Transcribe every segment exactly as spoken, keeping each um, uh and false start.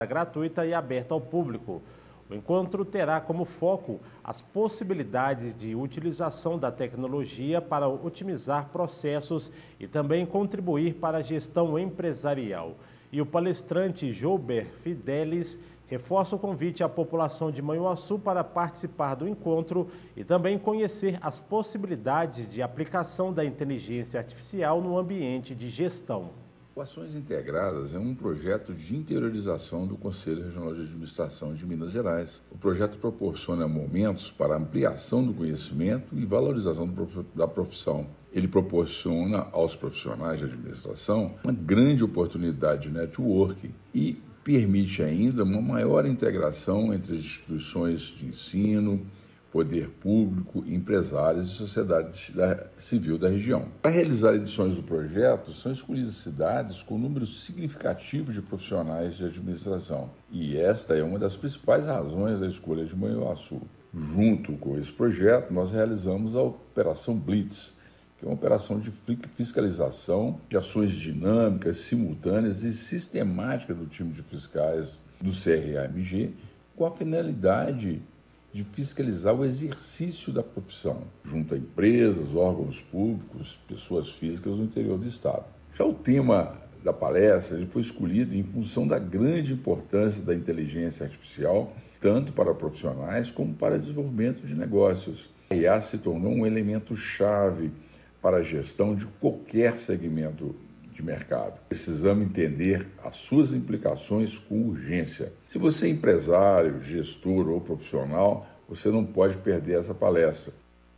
gratuita e aberta ao público. O encontro terá como foco as possibilidades de utilização da tecnologia para otimizar processos e também contribuir para a gestão empresarial. E o palestrante Jober Fidelis reforça o convite à população de Manhuaçu para participar do encontro e também conhecer as possibilidades de aplicação da inteligência artificial no ambiente de gestão. O Ações Integradas é um projeto de interiorização do Conselho Regional de Administração de Minas Gerais. O projeto proporciona momentos para ampliação do conhecimento e valorização da profissão. Ele proporciona aos profissionais de administração uma grande oportunidade de networking e permite ainda uma maior integração entre as instituições de ensino, poder público, empresários e sociedade civil da região. Para realizar edições do projeto, são escolhidas cidades com número significativo de profissionais de administração. E esta é uma das principais razões da escolha de Manhuaçu. Junto com esse projeto, nós realizamos a Operação Blitz, que é uma operação de fiscalização de ações dinâmicas, simultâneas e sistemáticas do time de fiscais do C R A M G, com a finalidade de fiscalizar o exercício da profissão, junto a empresas, órgãos públicos, pessoas físicas no interior do Estado. Já o tema da palestra ele foi escolhido em função da grande importância da inteligência artificial, tanto para profissionais como para o desenvolvimento de negócios. A I A se tornou um elemento chave para a gestão de qualquer segmento de mercado. Precisamos entender as suas implicações com urgência. Se você é empresário, gestor ou profissional, você não pode perder essa palestra.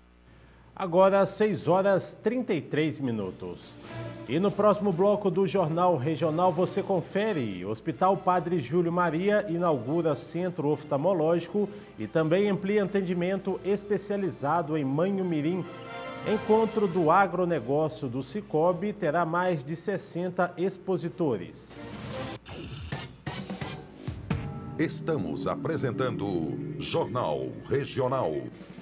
Agora, seis horas e trinta e três minutos. E no próximo bloco do Jornal Regional você confere: Hospital Padre Júlio Maria inaugura centro oftalmológico e também amplia atendimento especializado em Manhumirim. Encontro do agronegócio do Cicobi terá mais de sessenta expositores. Estamos apresentando Jornal Regional.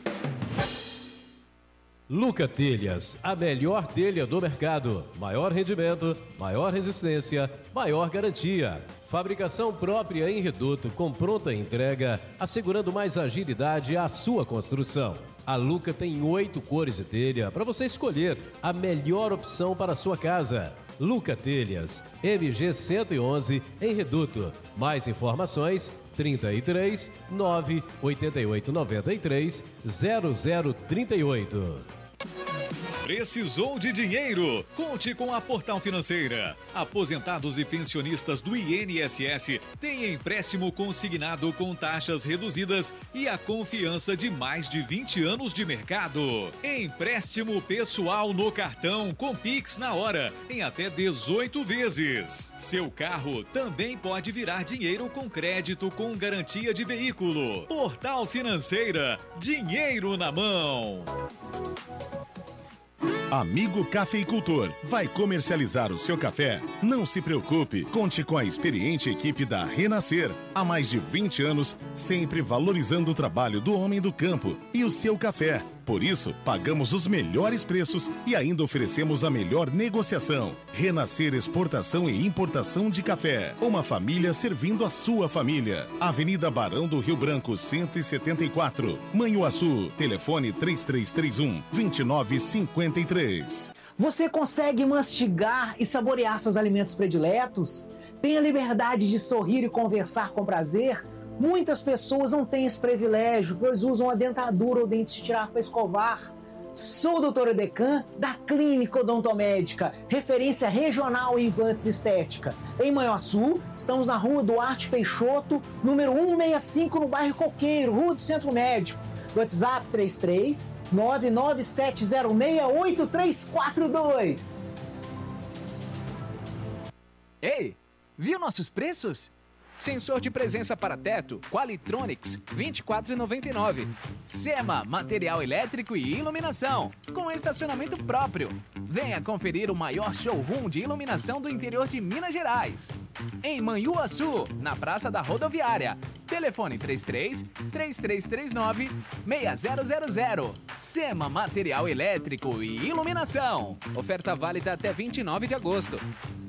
Luca Telhas, a melhor telha do mercado. Maior rendimento, maior resistência, maior garantia. Fabricação própria em reduto com pronta entrega, assegurando mais agilidade à sua construção. A Luca tem oito cores de telha para você escolher a melhor opção para a sua casa. Luca Telhas, M G cento e onze, em Reduto. Mais informações, trinta e três, nove, oitenta e oito, noventa e três, zero zero trinta e oito. Precisou de dinheiro? Conte com a Portal Financeira. Aposentados e pensionistas do I N S S têm empréstimo consignado com taxas reduzidas e a confiança de mais de vinte anos de mercado. Empréstimo pessoal no cartão com Pix na hora, em até dezoito vezes. Seu carro também pode virar dinheiro com crédito com garantia de veículo. Portal Financeira, dinheiro na mão. Amigo cafeicultor, vai comercializar o seu café? Não se preocupe, conte com a experiente equipe da Renascer. Há mais de vinte anos, sempre valorizando o trabalho do homem do campo e o seu café. Por isso, pagamos os melhores preços e ainda oferecemos a melhor negociação. Renascer Exportação e Importação de Café. Uma família servindo a sua família. Avenida Barão do Rio Branco, cento e setenta e quatro. Manhuaçu. Telefone três três três um, dois nove cinco três. Você consegue mastigar e saborear seus alimentos prediletos? Tem a liberdade de sorrir e conversar com prazer? Muitas pessoas não têm esse privilégio, pois usam a dentadura ou dentes de tirar para escovar. Sou o doutor Edecan, da Clínica Odontomédica, referência regional em implantes estética. Em Manhuaçu, estamos na rua Duarte Peixoto, número cento e sessenta e cinco, no bairro Coqueiro, Rua do Centro Médico. WhatsApp três três nove nove sete zero seis oito três quatro dois. Ei, viu nossos preços? Sensor de presença para teto, Qualitronics, vinte e quatro reais e noventa e nove centavos. SEMA, material elétrico e iluminação, com estacionamento próprio. Venha conferir o maior showroom de iluminação do interior de Minas Gerais. Em Manhuaçu, na Praça da Rodoviária. Telefone três três, três três três nove, seis zero zero zero. SEMA, material elétrico e iluminação. Oferta válida até vinte e nove de agosto.